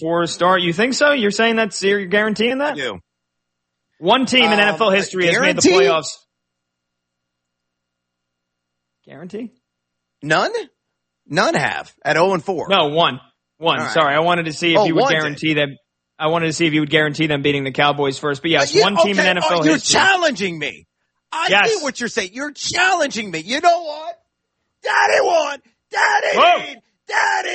0-4 start. You think so? You're saying you're guaranteeing that? I do. One team in NFL history has made the playoffs. Guarantee? None have at 0-4. No, one. Right. Sorry, I wanted to see if you would guarantee them. I wanted to see if you would guarantee them beating the Cowboys first. But yes, one team in NFL history. You're challenging me. I see what you're saying. You're challenging me. You know what? Daddy won. Daddy.